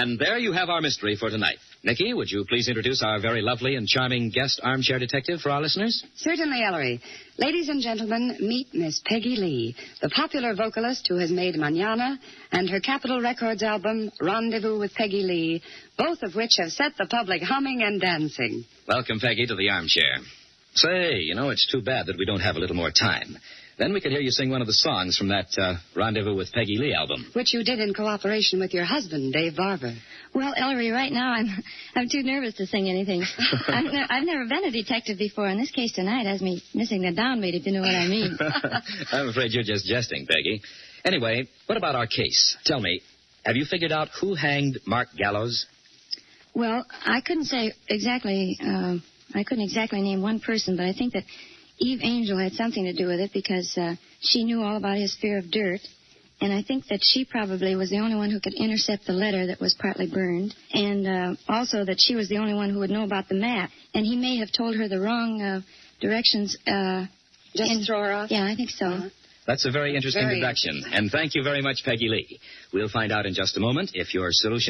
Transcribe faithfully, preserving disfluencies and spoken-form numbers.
And there you have our mystery for tonight. Nikki, would you please introduce our very lovely and charming guest armchair detective for our listeners? Certainly, Ellery. Ladies and gentlemen, meet Miss Peggy Lee, the popular vocalist who has made Mañana and her Capitol Records album, Rendezvous with Peggy Lee, both of which have set the public humming and dancing. Welcome, Peggy, to the armchair. Say, you know, it's too bad that we don't have a little more time. Then we could hear you sing one of the songs from that uh, Rendezvous with Peggy Lee album. Which you did in cooperation with your husband, Dave Barber. Well, Ellery, right now I'm I'm too nervous to sing anything. I've, ne- I've never been a detective before, and this case tonight has me missing the downbeat, if you know what I mean. I'm afraid you're just jesting, Peggy. Anyway, what about our case? Tell me, have you figured out who hanged Mark Gallows? Well, I couldn't say exactly, uh, I couldn't exactly name one person, but I think that Eve Angel had something to do with it because uh, she knew all about his fear of dirt. And I think that she probably was the only one who could intercept the letter that was partly burned. And uh, also that she was the only one who would know about the map. And he may have told her the wrong uh, directions. Uh, Just in, throw her off? Yeah, I think so. Uh-huh. That's a very interesting Very deduction. And thank you very much, Peggy Lee. We'll find out in just a moment if your solution